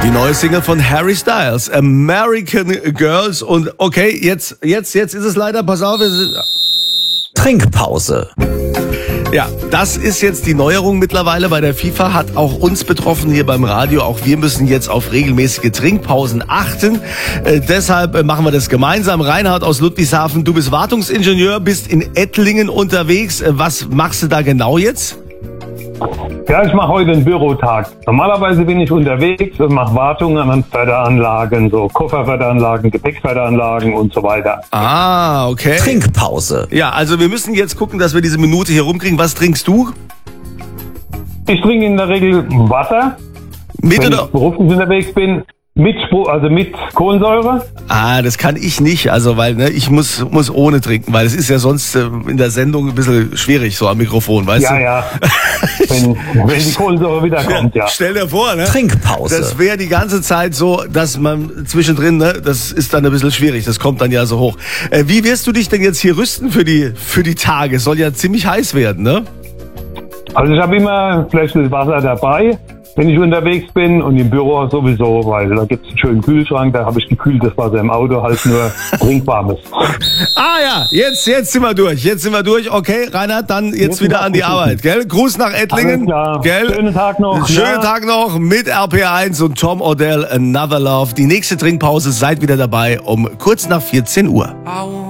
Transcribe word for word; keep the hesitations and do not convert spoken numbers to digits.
Die neue Single von Harry Styles, American Girls. Und okay, jetzt, jetzt, jetzt ist es leider, pass auf, es ist Trinkpause. Ja, das ist jetzt die Neuerung mittlerweile bei der FIFA, hat auch uns betroffen hier beim Radio. Auch wir müssen jetzt auf regelmäßige Trinkpausen achten. Äh, deshalb äh, machen wir das gemeinsam. Reinhard aus Ludwigshafen, du bist Wartungsingenieur, bist in Ettlingen unterwegs. Äh, was machst du da genau jetzt? Ja, ich mache heute einen Bürotag. Normalerweise bin ich unterwegs und mache Wartungen an Förderanlagen, so Kofferförderanlagen, Gepäckförderanlagen und so weiter. Ah, okay. Trinkpause. Ja, also wir müssen jetzt gucken, dass wir diese Minute hier rumkriegen. Was trinkst du? Ich trinke in der Regel Wasser, Mit wenn oder? ich beruflich unterwegs bin, mit, Spro- also mit Kohlensäure. Ah, das kann ich nicht, also weil ne, ich muss muss ohne trinken, weil es ist ja sonst äh, in der Sendung ein bisschen schwierig so am Mikrofon, weißt Ja, du? ja, wenn, wenn die Kohlensäure wieder kommt, ja. Stell dir vor, ne? Trinkpause. Das wäre die ganze Zeit so, dass man zwischendrin, ne, das ist dann ein bisschen schwierig, das kommt dann ja so hoch. Äh, wie wirst du dich denn jetzt hier rüsten für die für die Tage? Es soll ja ziemlich heiß werden, ne? Also ich habe immer vielleicht das Wasser dabei, wenn ich unterwegs bin, und im Büro sowieso, weil da gibt es einen schönen Kühlschrank, da habe ich gekühltes Wasser im Auto, halt nur trinkwarmes. Ah ja, jetzt jetzt sind wir durch. Jetzt sind wir durch. Okay, Reinhard, dann jetzt, Jetzt wieder sind wir an die abgeschlossen. Arbeit, gell? Gruß nach Ettlingen, Alles klar. gell? Schönen Tag noch. Schönen Ja. Tag noch mit R P eins und Tom Odell, Another Love. Die nächste Trinkpause, seid wieder dabei um kurz nach vierzehn Uhr.